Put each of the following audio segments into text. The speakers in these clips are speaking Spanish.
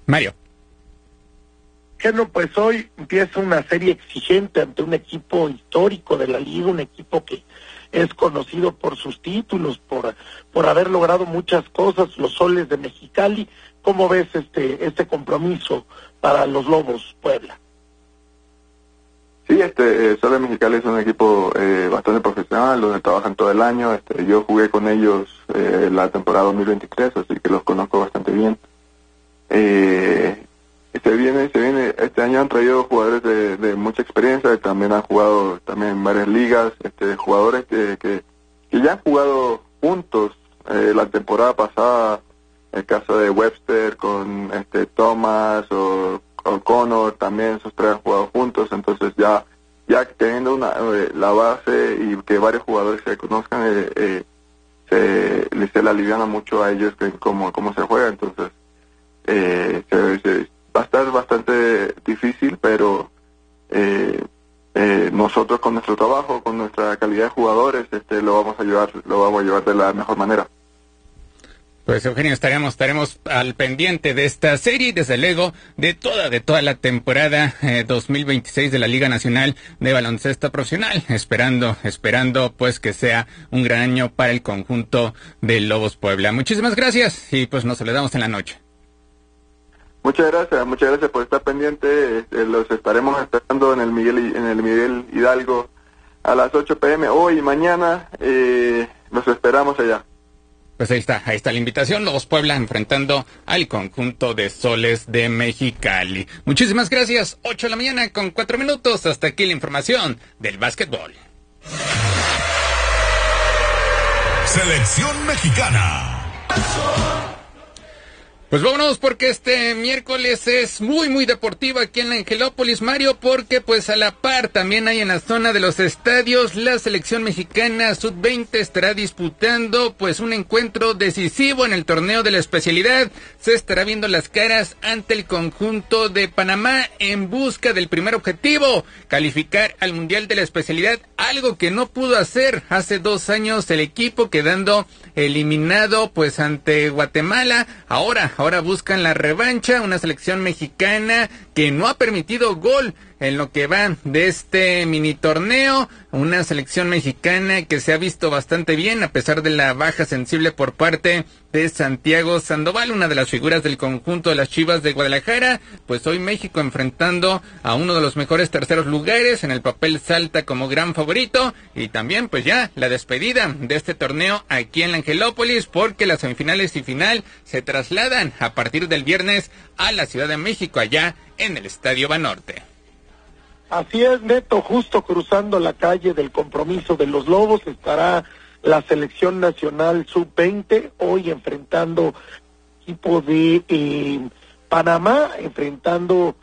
Mario. Bueno, pues hoy empieza una serie exigente ante un equipo histórico de la liga, un equipo que es conocido por sus títulos, por haber logrado muchas cosas, los Soles de Mexicali. ¿Cómo ves este compromiso para los Lobos Puebla? Sí, Soles Mexicali es un equipo bastante profesional, donde trabajan todo el año. Yo jugué con ellos la temporada 2023, así que los conozco bastante bien. Este año han traído jugadores de mucha experiencia, y también han jugado también en varias ligas, jugadores que ya han jugado juntos la temporada pasada, el caso de Webster con Thomas o Connor, también esos tres han jugado juntos. Entonces ya teniendo la base y que varios jugadores se conozcan, se le aliviana mucho a ellos cómo se juega. Entonces va a estar bastante difícil, pero nosotros con nuestro trabajo, con nuestra calidad de jugadores, lo vamos a llevar de la mejor manera. Pues Eugenio, estaremos al pendiente de esta serie y desde luego de toda la temporada 2026 de la Liga Nacional de Baloncesto Profesional, esperando pues que sea un gran año para el conjunto de Lobos Puebla. Muchísimas gracias y pues nos saludamos en la noche. Muchas gracias por estar pendiente. Los estaremos esperando en el Miguel Hidalgo a las 8 p.m. hoy y mañana. Los esperamos allá. Pues ahí está la invitación. Lobos Puebla enfrentando al conjunto de Soles de Mexicali. Muchísimas gracias. 8 de la mañana con 4 minutos. Hasta aquí la información del básquetbol. Selección mexicana. Pues vámonos porque este miércoles es muy deportivo aquí en la Angelópolis, Mario, porque pues a la par también hay en la zona de los estadios la selección mexicana sub-20 estará disputando pues un encuentro decisivo en el torneo de la especialidad. Se estará viendo las caras ante el conjunto de Panamá en busca del primer objetivo, calificar al Mundial de la especialidad, algo que no pudo hacer hace 2 años el equipo, quedando eliminado pues ante Guatemala. Ahora buscan la revancha, una selección mexicana que no ha permitido gol en lo que va de este mini torneo, una selección mexicana que se ha visto bastante bien a pesar de la baja sensible por parte de Santiago Sandoval, una de las figuras del conjunto de las Chivas de Guadalajara. Pues hoy México enfrentando a uno de los mejores terceros lugares, en el papel salta como gran favorito, y también pues ya la despedida de este torneo aquí en la Angelópolis, porque las semifinales y final se trasladan a partir del viernes a la Ciudad de México, allá en el Estadio Banorte. Así es, Neto, justo cruzando la calle del compromiso de los Lobos estará la selección nacional sub-20, hoy enfrentando equipo de Panamá, enfrentando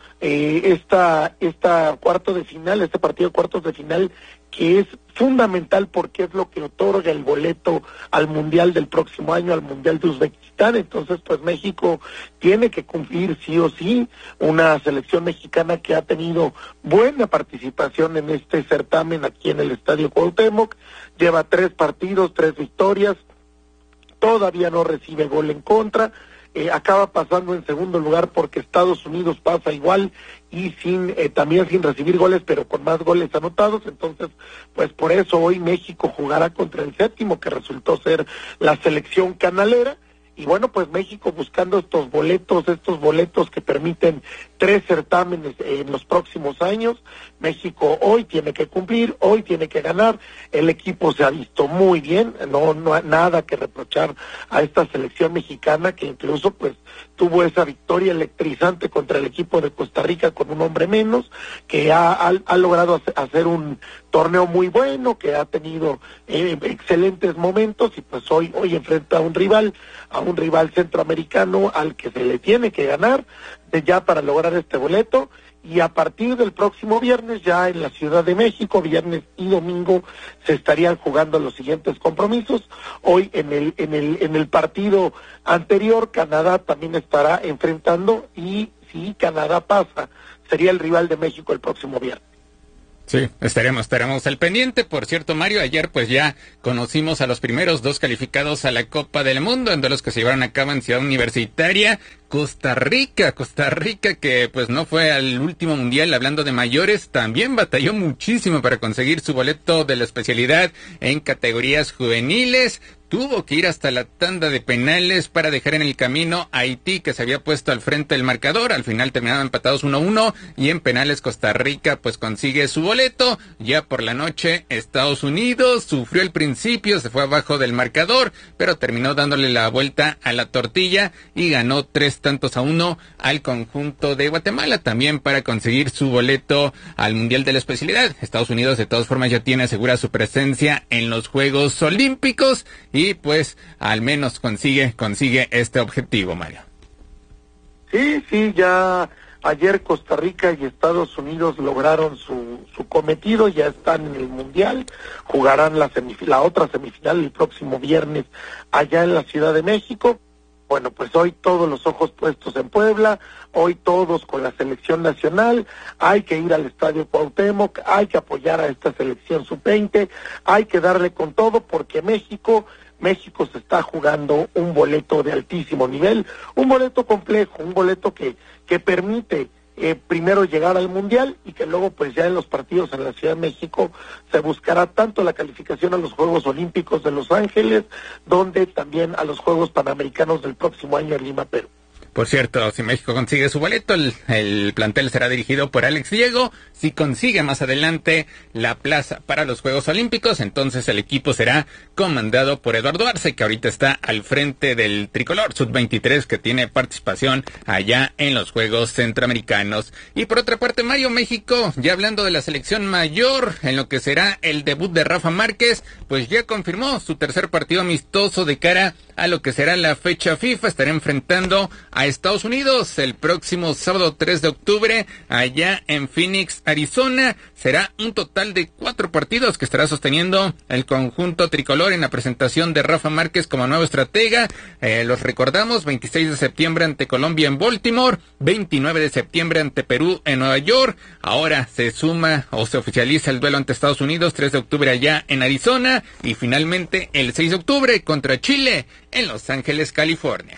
esta cuarto de final, este partido de cuartos de final, que es fundamental porque es lo que otorga el boleto al Mundial del próximo año, al Mundial de Uzbekistán. Entonces, pues México tiene que cumplir sí o sí, una selección mexicana que ha tenido buena participación en este certamen aquí en el Estadio Cuauhtémoc, lleva 3 partidos, 3 victorias, todavía no recibe gol en contra, acaba pasando en segundo lugar porque Estados Unidos pasa igual y también sin recibir goles, pero con más goles anotados. Entonces pues por eso hoy México jugará contra el séptimo, que resultó ser la selección canalera. Y bueno, pues México buscando estos boletos que permiten 3 certámenes en los próximos años. México hoy tiene que cumplir, hoy tiene que ganar. El equipo se ha visto muy bien, no nada que reprochar a esta selección mexicana, que incluso pues tuvo esa victoria electrizante contra el equipo de Costa Rica con un hombre menos, que ha logrado hacer un torneo muy bueno, que ha tenido excelentes momentos, y pues hoy enfrenta a un rival centroamericano al que se le tiene que ganar ya para lograr este boleto. Y a partir del próximo viernes, ya en la Ciudad de México, viernes y domingo, se estarían jugando los siguientes compromisos. Hoy en el partido anterior, Canadá también estará enfrentando, y si Canadá pasa, sería el rival de México el próximo viernes. Sí, estaremos al pendiente. Por cierto, Mario, ayer pues ya conocimos a los primeros 2 calificados a la Copa del Mundo, en duelos que se llevaron a cabo en Ciudad Universitaria. Costa Rica que pues no fue al último mundial, hablando de mayores, también batalló muchísimo para conseguir su boleto de la especialidad en categorías juveniles. Tuvo que ir hasta la tanda de penales para dejar en el camino a Haití, que se había puesto al frente del marcador. Al final terminaron empatados 1-1 y en penales Costa Rica pues consigue su boleto. Ya por la noche Estados Unidos sufrió al principio, se fue abajo del marcador, pero terminó dándole la vuelta a la tortilla y ganó 3-1 al conjunto de Guatemala, también para conseguir su boleto al Mundial de la especialidad. Estados Unidos de todas formas ya tiene asegura su presencia en los Juegos Olímpicos y pues al menos consigue este objetivo, Mario. Sí, ya ayer Costa Rica y Estados Unidos lograron su cometido, ya están en el Mundial, jugarán la otra semifinal el próximo viernes allá en la Ciudad de México. Bueno, pues hoy todos los ojos puestos en Puebla, hoy todos con la selección nacional, hay que ir al Estadio Cuauhtémoc, hay que apoyar a esta selección sub-20, hay que darle con todo porque México se está jugando un boleto de altísimo nivel, un boleto complejo, un boleto que permite primero llegar al Mundial y que luego pues ya en los partidos en la Ciudad de México se buscará tanto la calificación a los Juegos Olímpicos de Los Ángeles, donde también a los Juegos Panamericanos del próximo año en Lima, Perú. Por cierto, si México consigue su boleto, el plantel será dirigido por Alex Diego. Si consigue más adelante la plaza para los Juegos Olímpicos, entonces el equipo será comandado por Eduardo Arce, que ahorita está al frente del tricolor sub-23, que tiene participación allá en los Juegos Centroamericanos. Y por otra parte, Mario, México, ya hablando de la selección mayor, en lo que será el debut de Rafa Márquez, pues ya confirmó su tercer partido amistoso de cara a lo que será la fecha FIFA. Estará enfrentando a Estados Unidos el próximo sábado 3 de octubre allá en Phoenix, Arizona. Será un total de 4 partidos que estará sosteniendo el conjunto tricolor en la presentación de Rafa Márquez como nuevo estratega. Los recordamos, 26 de septiembre ante Colombia en Baltimore, 29 de septiembre ante Perú en Nueva York. Ahora se suma o se oficializa el duelo ante Estados Unidos, 3 de octubre allá en Arizona, y finalmente el 6 de octubre contra Chile en Los Ángeles, California.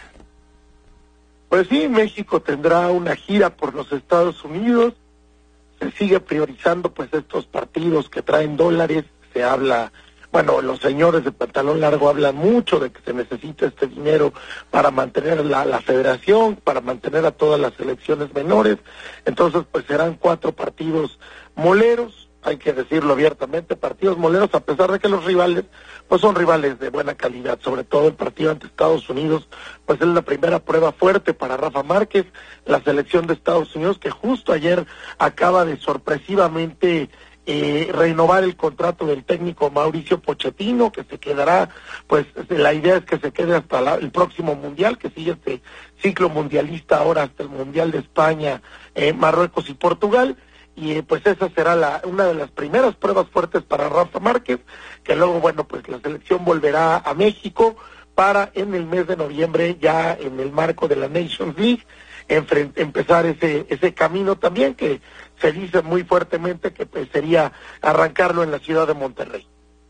Pues sí, México tendrá una gira por los Estados Unidos, se sigue priorizando pues estos partidos que traen dólares, se habla, bueno, los señores de pantalón largo hablan mucho de que se necesita este dinero para mantener la federación, para mantener a todas las selecciones menores, entonces pues serán 4 partidos moleros, hay que decirlo abiertamente, partidos moleros, a pesar de que los rivales pues son rivales de buena calidad, sobre todo el partido ante Estados Unidos, pues es la primera prueba fuerte para Rafa Márquez, la selección de Estados Unidos que justo ayer acaba de sorpresivamente renovar el contrato del técnico Mauricio Pochettino, que se quedará, pues la idea es que se quede hasta el próximo Mundial, que sigue este ciclo mundialista ahora hasta el Mundial de España, Marruecos y Portugal. Y pues esa será una de las primeras pruebas fuertes para Rafa Márquez, que luego, bueno, pues la selección volverá a México para en el mes de noviembre, ya en el marco de la Nations League, empezar ese camino también, que se dice muy fuertemente que pues sería arrancarlo en la ciudad de Monterrey.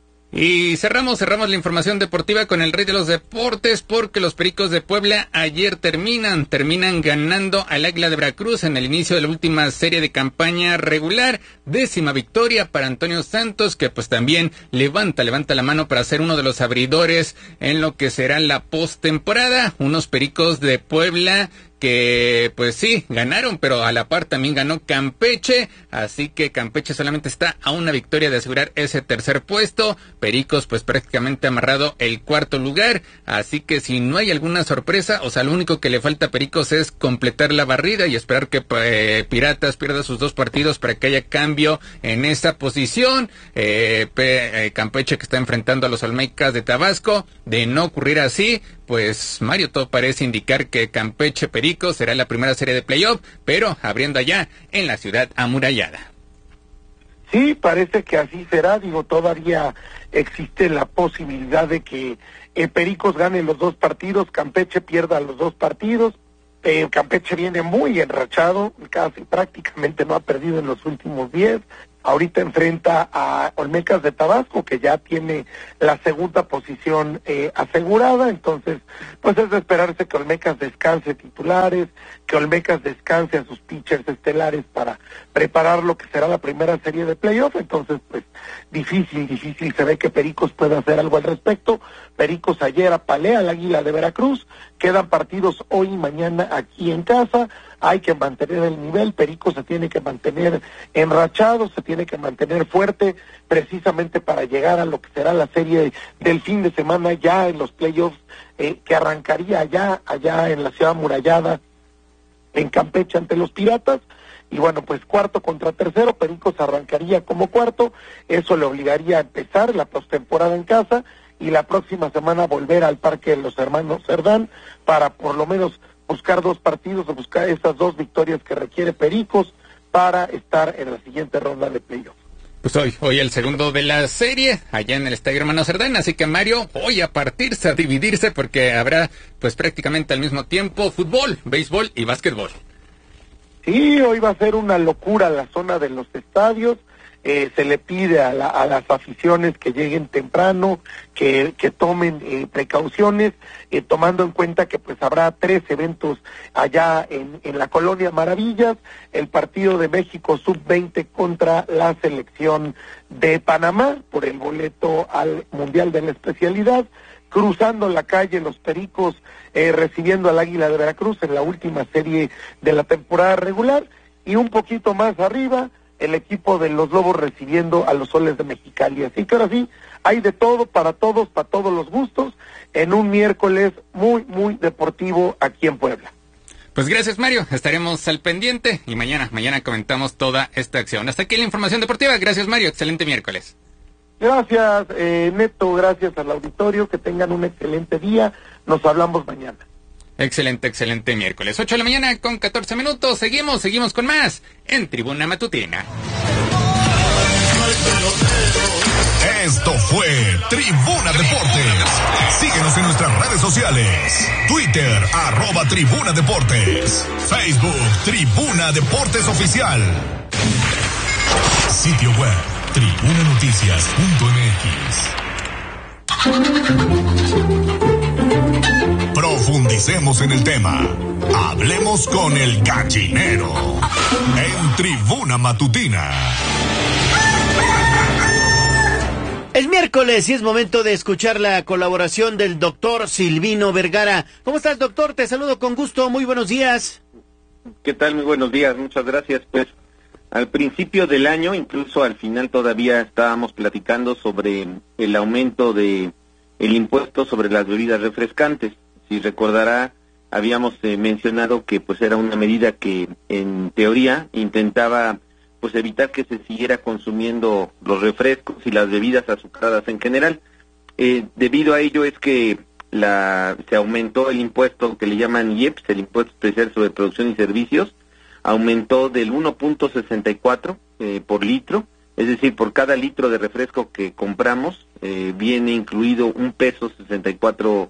Y cerramos la información deportiva con el rey de los deportes, porque los Pericos de Puebla ayer terminan ganando al Águila de Veracruz en el inicio de la última serie de campaña regular. 10ª victoria para Antonio Santos, que pues también levanta la mano para ser uno de los abridores en lo que será la postemporada. Unos Pericos de Puebla que pues sí, ganaron, pero a la par también ganó Campeche, así que Campeche solamente está a una victoria de asegurar ese tercer puesto. Pericos pues prácticamente amarrado el 4º lugar, así que si no hay alguna sorpresa, o sea, lo único que le falta a Pericos es completar la barrida y esperar que Piratas pierda sus 2 partidos para que haya cambio en esa posición. Campeche que está enfrentando a los Olmecas de Tabasco, de no ocurrir así, pues Mario, todo parece indicar que Campeche Pericos será la primera serie de playoff, pero abriendo allá en la ciudad amurallada. Sí, parece que así será, todavía existe la posibilidad de que Pericos gane los 2 partidos, Campeche pierda los 2 partidos. Campeche viene muy enrachado, casi prácticamente no ha perdido en los últimos 10, ahorita enfrenta a Olmecas de Tabasco, que ya tiene la segunda posición asegurada. Entonces, pues es de esperarse que Olmecas descanse titulares, que Olmecas descanse a sus pitchers estelares para preparar lo que será la primera serie de playoff. Entonces, pues difícil se ve que Pericos pueda hacer algo al respecto. Pericos ayer apalea al Águila de Veracruz, quedan partidos hoy y mañana aquí en casa, hay que mantener el nivel, Pericos se tiene que mantener enrachado, se tiene que mantener fuerte, precisamente para llegar a lo que será la serie del fin de semana ya en los playoffs, que arrancaría allá en la ciudad amurallada, en Campeche ante los Piratas. Y bueno, pues cuarto contra tercero, Pericos arrancaría como cuarto, eso le obligaría a empezar la postemporada en casa, y la próxima semana volver al Parque de los Hermanos Cerdán para por lo menos buscar 2 partidos, o buscar esas 2 victorias que requiere Pericos para estar en la siguiente ronda de playoff. Pues hoy el segundo de la serie, allá en el Estadio Hermano Cerdán, así que Mario, hoy a partirse, a dividirse, porque habrá pues prácticamente al mismo tiempo fútbol, béisbol y básquetbol. Sí, hoy va a ser una locura la zona de los estadios. Se le pide a las aficiones que lleguen temprano, que tomen precauciones, tomando en cuenta que pues habrá 3 eventos allá en la Colonia Maravillas, el partido de México Sub-20 contra la selección de Panamá por el boleto al Mundial de la Especialidad, cruzando la calle los Pericos recibiendo al Águila de Veracruz en la última serie de la temporada regular, y un poquito más arriba el equipo de los Lobos recibiendo a los Soles de Mexicali. Así que ahora sí, hay de todo, para todos los gustos, en un miércoles muy deportivo aquí en Puebla. Pues gracias, Mario, estaremos al pendiente y mañana comentamos toda esta acción. Hasta aquí la información deportiva. Gracias, Mario, excelente miércoles. Gracias, Neto, gracias al auditorio, que tengan un excelente día, nos hablamos mañana. Excelente miércoles, 8 de la mañana con 14 minutos, seguimos con más en Tribuna Matutina. Esto fue Tribuna Deportes. Síguenos en nuestras redes sociales. Twitter, @Tribuna Deportes. Facebook, Tribuna Deportes Oficial. Sitio web, tribunanoticias.mx. Profundicemos en el tema. Hablemos con el gallinero en Tribuna Matutina. Es miércoles y es momento de escuchar la colaboración del doctor Silvino Vergara. ¿Cómo estás, doctor? Te saludo con gusto. Muy buenos días. ¿Qué tal? Muy buenos días. Muchas gracias. Pues al principio del año, incluso al final todavía estábamos platicando sobre el aumento de el impuesto sobre las bebidas refrescantes. Si recordará, habíamos mencionado que pues era una medida que en teoría intentaba pues evitar que se siguiera consumiendo los refrescos y las bebidas azucaradas en general. Debido a ello es que se aumentó el impuesto que le llaman IEPS, el impuesto especial sobre producción y servicios, aumentó del 1.64 por litro, es decir, por cada litro de refresco que compramos viene incluido $1.64,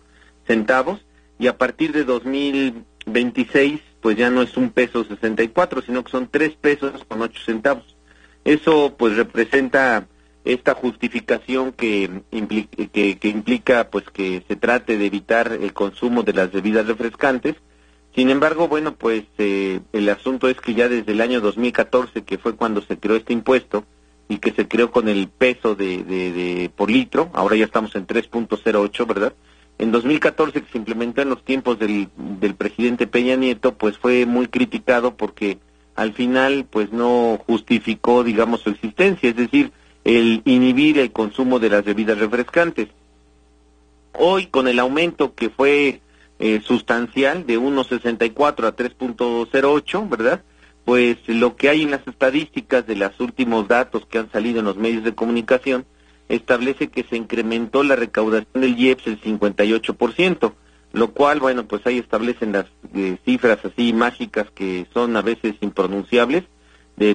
y a partir de 2026 pues ya no es $1.64, sino que son $3.08. Eso pues representa esta justificación que implica pues que se trate de evitar el consumo de las bebidas refrescantes. Sin embargo, bueno, pues el asunto es que ya desde el año 2014, que fue cuando se creó este impuesto y que se creó con el peso de por litro, ahora ya estamos en 3.08, ¿verdad? En 2014, que se implementó en los tiempos del presidente Peña Nieto, pues fue muy criticado porque al final pues no justificó, digamos, su existencia, es decir, el inhibir el consumo de las bebidas refrescantes. Hoy, con el aumento que fue sustancial de 1.64 a 3.08, ¿verdad? Pues lo que hay en las estadísticas de los últimos datos que han salido en los medios de comunicación establece que se incrementó la recaudación del IEPS el 58%, lo cual, bueno, pues ahí establecen las cifras así mágicas que son a veces impronunciables, de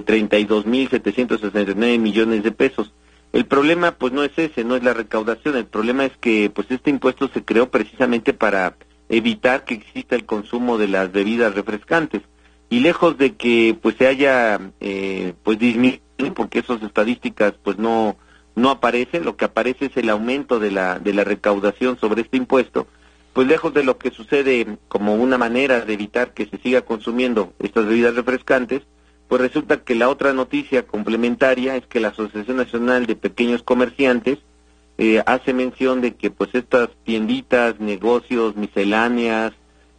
32.769 millones de pesos. El problema, pues no es ese, no es la recaudación, el problema es que, pues este impuesto se creó precisamente para evitar que exista el consumo de las bebidas refrescantes, y lejos de que, pues se haya, pues disminuido porque esas estadísticas pues no aparecen. Lo que aparece es el aumento de la recaudación sobre este impuesto, pues lejos de lo que sucede como una manera de evitar que se siga consumiendo estas bebidas refrescantes, pues resulta que la otra noticia complementaria es que la Asociación Nacional de Pequeños Comerciantes hace mención de que pues estas tienditas, negocios, misceláneas,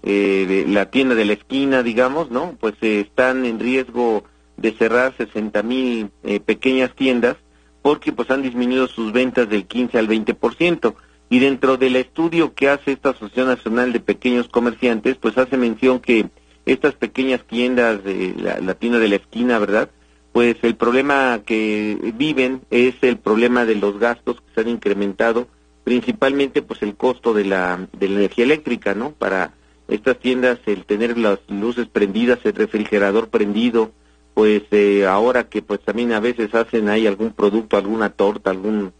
la tienda de la esquina, digamos, ¿no? Pues están en riesgo de cerrar 60,000 pequeñas tiendas porque pues han disminuido sus ventas del 15 al 20%. Y dentro del estudio que hace esta Asociación Nacional de Pequeños Comerciantes, pues hace mención que estas pequeñas tiendas, la tienda de la esquina, ¿verdad?, pues el problema que viven es el problema de los gastos que se han incrementado, principalmente pues el costo de la energía eléctrica, ¿no? Para estas tiendas el tener las luces prendidas, el refrigerador prendido, pues ahora que pues también a veces hacen ahí algún producto, alguna torta, algún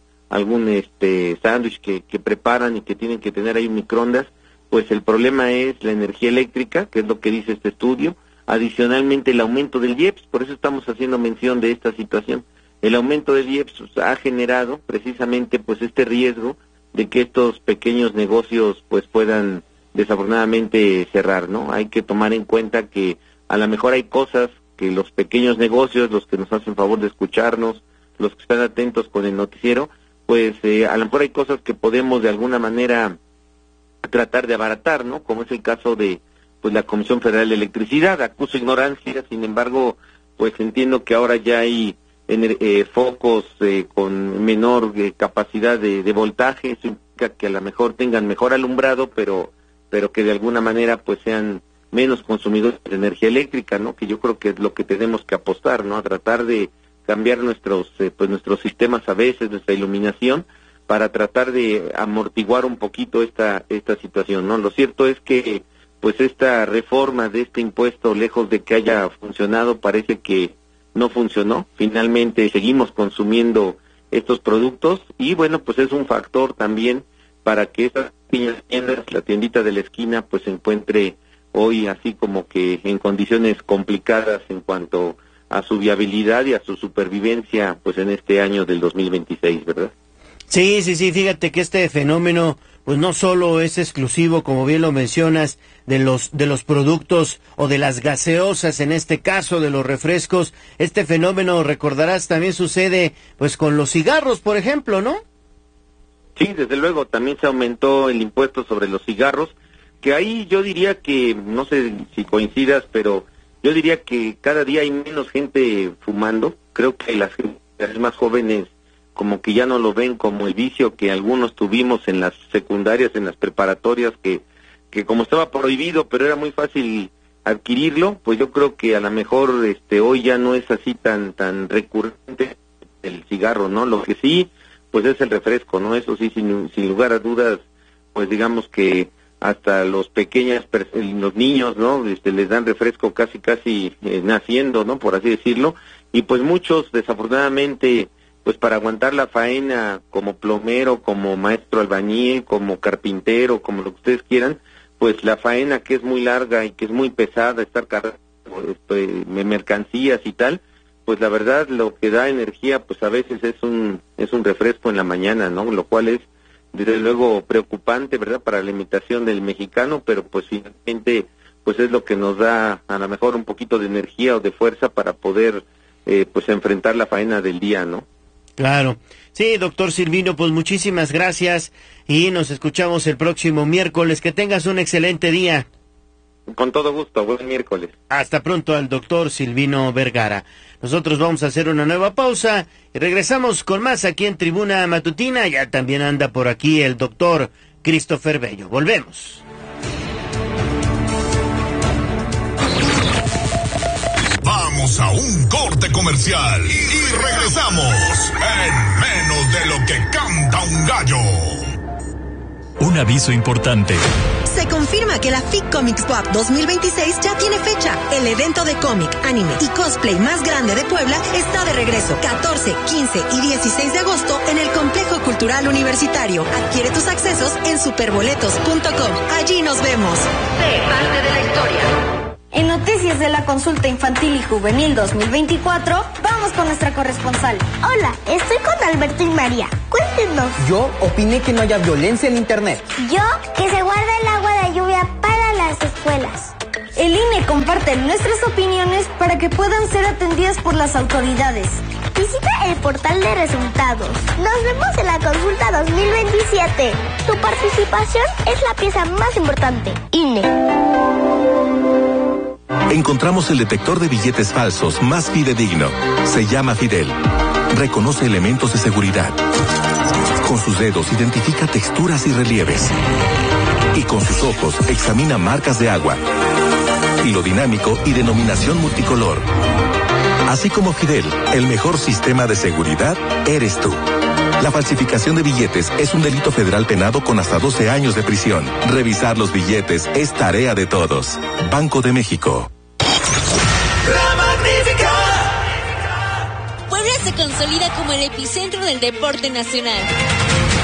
sándwich que preparan y que tienen que tener ahí un microondas, pues el problema es la energía eléctrica, que es lo que dice este estudio, adicionalmente el aumento del IEPS, por eso estamos haciendo mención de esta situación. El aumento del IEPS ha generado precisamente pues este riesgo de que estos pequeños negocios pues puedan desafortunadamente cerrar, ¿no? Hay que tomar en cuenta que a lo mejor hay cosas que los pequeños negocios, los que nos hacen favor de escucharnos, los que están atentos con el noticiero, pues a lo mejor hay cosas que podemos de alguna manera tratar de abaratar, ¿no? Como es el caso de pues la Comisión Federal de Electricidad. Acuso ignorancia, sin embargo, pues entiendo que ahora ya hay focos con menor capacidad de voltaje, eso implica que a lo mejor tengan mejor alumbrado, pero que de alguna manera pues sean menos consumidores de energía eléctrica, ¿no? Que yo creo que es lo que tenemos que apostar, ¿no? A tratar de cambiar nuestros sistemas a veces, nuestra iluminación, para tratar de amortiguar un poquito esta situación, ¿no? Lo cierto es que pues esta reforma de este impuesto, lejos de que haya funcionado, parece que no funcionó. Finalmente seguimos consumiendo estos productos y bueno, pues es un factor también para que estas pequeñas tiendas, la tiendita de la esquina, pues se encuentre hoy así como que en condiciones complicadas en cuanto a su viabilidad y a su supervivencia pues en este año del 2026, ¿verdad? Sí, fíjate que este fenómeno pues no solo es exclusivo, como bien lo mencionas, de los productos o de las gaseosas, en este caso de los refrescos. Este fenómeno, recordarás, también sucede pues con los cigarros, por ejemplo, ¿no? Sí, desde luego, también se aumentó el impuesto sobre los cigarros, que ahí yo diría que, no sé si coincidas, pero yo diría que cada día hay menos gente fumando. Creo que las generaciones más jóvenes como que ya no lo ven como el vicio que algunos tuvimos en las secundarias, en las preparatorias, que como estaba prohibido, pero era muy fácil adquirirlo, pues yo creo que a lo mejor hoy ya no es así tan recurrente el cigarro, ¿no? Lo que sí, pues es el refresco, ¿no? Eso sí, sin lugar a dudas, pues digamos que hasta los niños, ¿no? Les dan refresco casi naciendo, ¿no? Por así decirlo, y pues muchos desafortunadamente pues para aguantar la faena como plomero, como maestro albañil, como carpintero, como lo que ustedes quieran, pues la faena que es muy larga y que es muy pesada, estar cargando mercancías y tal, pues la verdad lo que da energía pues a veces es un refresco en la mañana, ¿no? Lo cual es desde luego preocupante, ¿verdad? Para la alimentación del mexicano, pero pues finalmente pues es lo que nos da a lo mejor un poquito de energía o de fuerza para poder pues enfrentar la faena del día, ¿no? Claro. Sí, doctor Silvino, pues muchísimas gracias y nos escuchamos el próximo miércoles. Que tengas un excelente día. Con todo gusto, buen miércoles. Hasta pronto al doctor Silvino Vergara. Nosotros vamos a hacer una nueva pausa y regresamos con más aquí en Tribuna Matutina. Ya también anda por aquí el doctor Christopher Bello. Volvemos. Vamos a un corte comercial y regresamos en menos de lo que canta un gallo. Un aviso importante. Se confirma que la FIC Comics Pop 2026 ya tiene fecha. El evento de cómic, anime y cosplay más grande de Puebla está de regreso. 14, 15 y 16 de agosto en el Complejo Cultural Universitario. Adquiere tus accesos en superboletos.com. Allí nos vemos. Sé parte de la historia. En Noticias detalles de la consulta infantil y juvenil 2024, vamos con nuestra corresponsal. Hola, estoy con Alberto y María. Cuéntenos. Yo opiné que no haya violencia en internet. Yo, que se guarda el agua de lluvia para las escuelas. El INE comparte nuestras opiniones para que puedan ser atendidas por las autoridades. Visita el portal de resultados. Nos vemos en la consulta 2027. Tu participación es la pieza más importante. INE. Encontramos el detector de billetes falsos más fidedigno. Se llama Fidel. Reconoce elementos de seguridad. Con sus dedos identifica texturas y relieves. Y con sus ojos examina marcas de agua. Hilo dinámico y denominación multicolor. Así como Fidel, el mejor sistema de seguridad eres tú. La falsificación de billetes es un delito federal penado con hasta 12 años de prisión. Revisar los billetes es tarea de todos. Banco de México. La Magnífica. Puebla se consolida como el epicentro del deporte nacional.